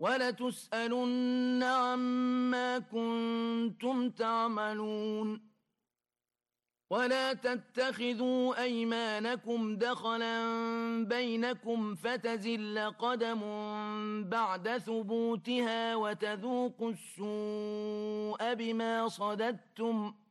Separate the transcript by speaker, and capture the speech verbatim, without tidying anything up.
Speaker 1: وَلَتُسْأَلُنَّ عَمَّا كُنتُمْ تَعْمَلُونَ وَلَا تَتَّخِذُوا أَيْمَانَكُمْ دَخَلًا بَيْنَكُمْ فَتَزِلَّ قَدَمٌ بَعْدَ ثُبُوتِهَا وَتَذُوقُوا السُّوءَ بِمَا صَدَدتُّمْ